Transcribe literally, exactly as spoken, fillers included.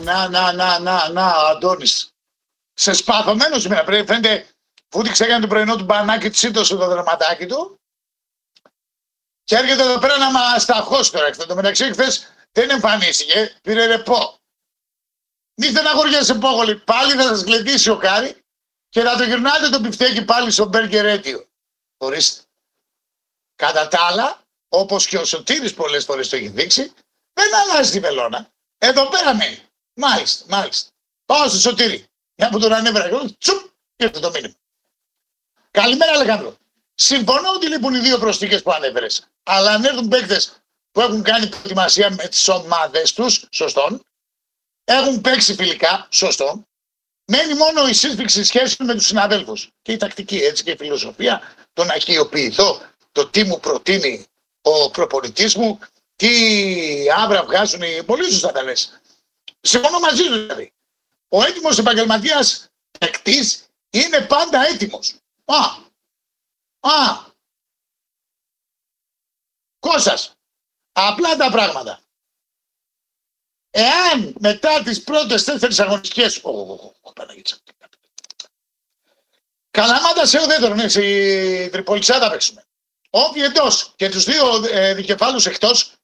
Να, να, να, να, να, ο Αντώνης. Σε σπαθωμένο σήμερα. Πρέπει, φαίνεται, βούτυξε έκανε το πρωινό του μπανάκι, τσίτωσε το δραματάκι του. Και έρχεται εδώ πέρα να μας ταχώσει τώρα. Εν τω μεταξύ, χθες δεν εμφανίστηκε, πήρε ρεπό. Μη στεναχωριέσαι Πόγολη, πάλι θα σας γλεντήσει ο Κάρι και θα το γυρνάτε το πιφτέκι πάλι στο Μπέργκερ Έτιο. Ορίστε. Κατά τα άλλα, όπως και ο Σωτήρης πολλές φορές το έχει δείξει, δεν αλλάζει τη βελόνα. Εδώ πέρα μένει. Μάλιστα, μάλιστα. Πάω στο Σωτήρη. Μια που τον ανέβαιρα, τσουπ, ήρθε το μήνυμα. Καλημέρα, Αλεχάνδρο. Συμφωνώ ότι λείπουν οι δύο προσθήκες που ανέφερες. Αλλά αν έρθουν παίκτες που έχουν κάνει προετοιμασία με τις ομάδες τους, σωστόν, έχουν παίξει φιλικά, σωστό, μένει μόνο η σύσφυξη σχέσεων με τους συναδέλφους. Και η τακτική, έτσι, και η φιλοσοφία, το να χειοποιηθώ, το τι μου προτείνει ο προπονητής μου, τι άβρα βγάζουν οι πολύ σωστά τα λες. Συμφωνώ μαζί του δηλαδή. Ο έτοιμος επαγγελματίας παικτής είναι πάντα έτοιμος. Α, α, Κώστας, απλά τα πράγματα. Εάν μετά τις πρώτες τέσσερις αγωνιστικές, ο, ο, ο Παναγίτσα, Καλαμάτα σε ουδέτερο, ναι, στη Τριπολιτσάδα παίξουμε. Όποιοι εντός και τους δύο ε, δικεφάλους εκτός,